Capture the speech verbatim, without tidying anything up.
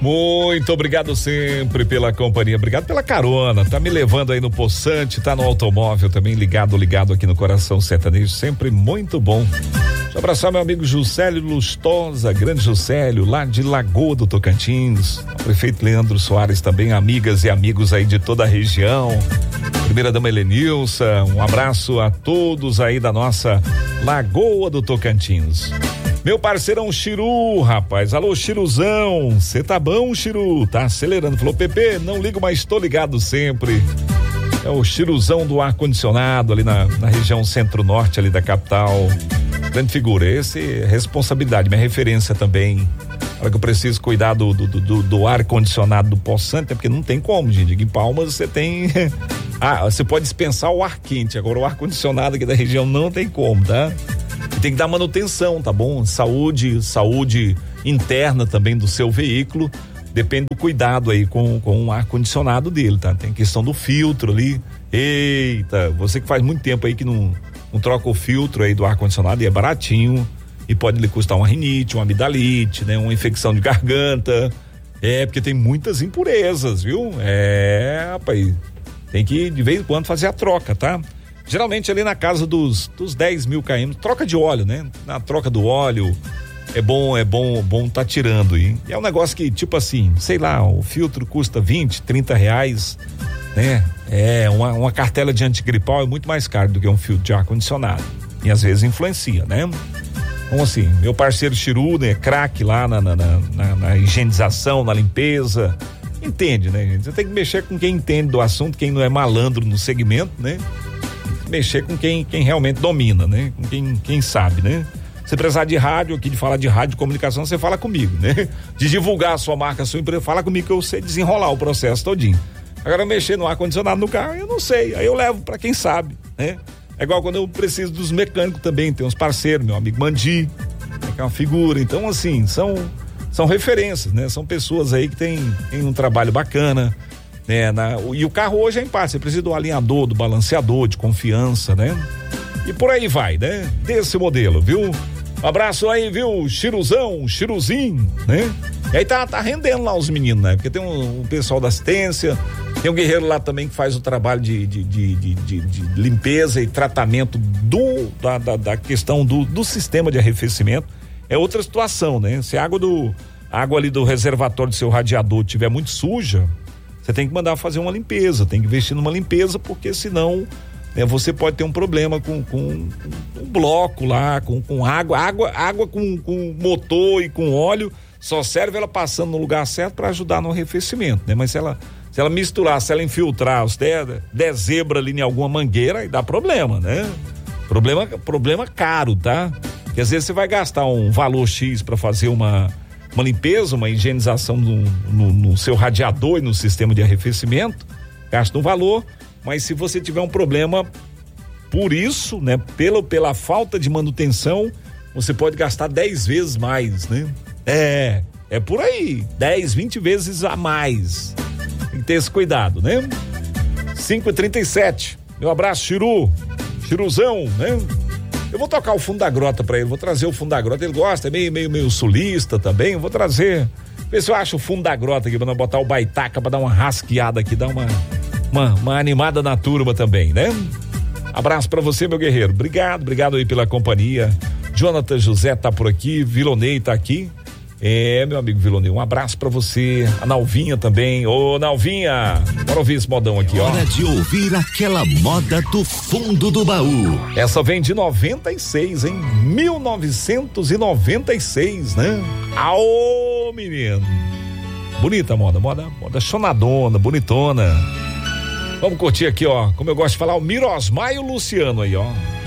Muito obrigado sempre pela companhia, obrigado pela carona, tá me levando aí no poçante, tá no automóvel também, ligado, ligado aqui no Coração Sertanejo, sempre muito bom. Deixa eu abraçar meu amigo Juscelio Lustosa, grande Juscelio, lá de Lagoa do Tocantins, o prefeito Leandro Soares também, amigas e amigos aí de toda a região, primeira dama Helenilsa, um abraço a todos aí da nossa Lagoa do Tocantins. Meu parceirão Chiru, rapaz, alô Chiruzão, cê tá bom, Chiru? Tá acelerando, falou, Pepe, não ligo, mas tô ligado sempre. É o Chiruzão do ar-condicionado ali na, na região centro-norte ali da capital, grande figura, esse é responsabilidade, minha referência também, hora que eu preciso cuidar do, do, do, do ar-condicionado do Poçante, é porque não tem como, gente, aqui em Palmas você tem, ah, você pode dispensar o ar quente, agora o ar-condicionado aqui da região não tem como, tá? Tem que dar manutenção, tá bom? Saúde, saúde interna também do seu veículo, depende do cuidado aí com, com o ar-condicionado dele, tá? Tem questão do filtro ali, eita, você que faz muito tempo aí que não, não troca o filtro aí do ar-condicionado e é baratinho e pode lhe custar uma rinite, uma amidalite, né? Uma infecção de garganta, é, porque tem muitas impurezas, viu? É, rapaz, tem que de vez em quando fazer a troca, tá? Geralmente ali na casa dos, dos dez mil quilômetros, troca de óleo, né? Na troca do óleo, é bom, é bom, bom tá tirando aí. E é um negócio que, tipo assim, sei lá, o filtro custa vinte, trinta reais, né? É, uma, uma cartela de antigripal é muito mais caro do que um filtro de ar-condicionado. E às vezes influencia, né? Então assim, meu parceiro Chiru, né? Craque lá na, na, na, na higienização, na limpeza. Entende, né, gente? Você tem que mexer com quem entende do assunto, quem não é malandro no segmento, né? Mexer com quem, quem realmente domina, né? Com quem, quem sabe, né? Se precisar de rádio aqui, de falar de rádio de comunicação, você fala comigo, né? De divulgar a sua marca, a sua empresa, fala comigo que eu sei desenrolar o processo todinho. Agora mexer no ar-condicionado no carro, eu não sei, aí eu levo pra quem sabe, né? É igual quando eu preciso dos mecânicos também, tem uns parceiros, meu amigo Mandi, que é uma figura, então assim, são, são referências, né? São pessoas aí que tem, tem um trabalho bacana, né, na, e o carro hoje é em parte, você precisa do alinhador, do balanceador, de confiança, né? E por aí vai, né? Desse modelo, viu? Um abraço aí, viu? Chiruzão, Chiruzinho, né? E aí tá, tá rendendo lá os meninos, né? Porque tem um, um pessoal da assistência, tem um guerreiro lá também que faz o trabalho de, de, de, de, de, de limpeza e tratamento do, da, da, da questão do, do sistema de arrefecimento. É outra situação, né? Se a água do, a água ali do reservatório do seu radiador tiver muito suja, você tem que mandar fazer uma limpeza, tem que investir numa limpeza, porque senão, né, você pode ter um problema com, com, com um bloco lá, com, com água, água, água com, com motor e com óleo, só serve ela passando no lugar certo para ajudar no arrefecimento, né? Mas se ela, se ela misturar, se ela infiltrar, se der, der zebra ali em alguma mangueira, aí dá problema, né? Problema, problema caro, tá? Porque às vezes você vai gastar um valor X para fazer uma uma limpeza, uma higienização no, no, no seu radiador e no sistema de arrefecimento, gasta um valor, mas se você tiver um problema por isso, né, pela, pela falta de manutenção, você pode gastar dez vezes mais, né? É, é por aí, dez, vinte vezes a mais. Tem que ter esse cuidado, né? cinco e trinta e sete, meu abraço, Chiru, Chiruzão, né? Eu vou tocar o Fundo da Grota pra ele, vou trazer o Fundo da Grota, ele gosta, é meio, meio, meio sulista também, eu vou trazer, ver se eu acho o Fundo da Grota aqui, pra botar o baitaca, pra dar uma rasqueada aqui, dar uma, uma, uma animada na turma também, né? Abraço pra você, meu guerreiro, obrigado, obrigado aí pela companhia. Jonathan José tá por aqui, Vilonei tá aqui, é, meu amigo Vilonei, um abraço pra você, a Nalvinha também, ô Nalvinha, bora ouvir esse modão aqui, ó. Hora de ouvir aquela moda do fundo do baú. Essa vem de noventa e seis, hein? mil novecentos e noventa e seis, né? Aô, menino! Bonita a moda, moda, moda chonadona, bonitona. Vamos curtir aqui, ó, como eu gosto de falar, o Mirosmar e o Luciano aí, ó.